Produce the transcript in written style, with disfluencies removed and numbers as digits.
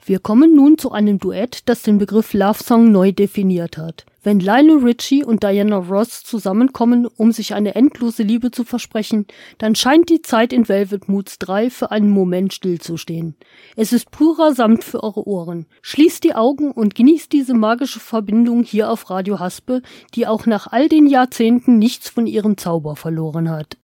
Wir kommen nun zu einem Duett, das den Begriff Love Song neu definiert hat. Wenn Lionel Richie und Diana Ross zusammenkommen, um sich eine endlose Liebe zu versprechen, dann scheint die Zeit in Velvet Moods 3 für einen Moment stillzustehen. Es ist purer Samt für eure Ohren. Schließt die Augen und genießt diese magische Verbindung hier auf Radio Haspe, die auch nach all den Jahrzehnten nichts von ihrem Zauber verloren hat.